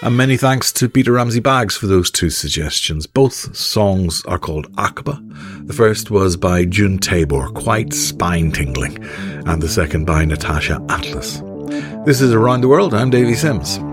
And many thanks to Peter Ramsey Baggs for those two suggestions. Both songs are called Aqaba. The first was by June Tabor, quite spine-tingling, and the second by Natasha Atlas. This is Around the World. I'm Davy Sims.